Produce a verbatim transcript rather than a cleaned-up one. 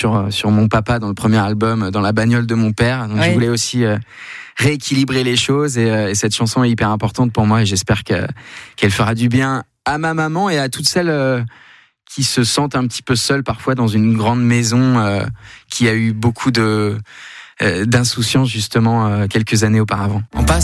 sur sur mon papa dans le premier album, dans la bagnole de mon père. Donc oui. Je voulais aussi euh, rééquilibrer les choses et, euh, et cette chanson est hyper importante pour moi et j'espère que qu'elle fera du bien à ma maman et à toutes celles euh, qui se sentent un petit peu seules parfois dans une grande maison euh, qui a eu beaucoup de euh, d'insouciance justement euh, quelques années auparavant. On passe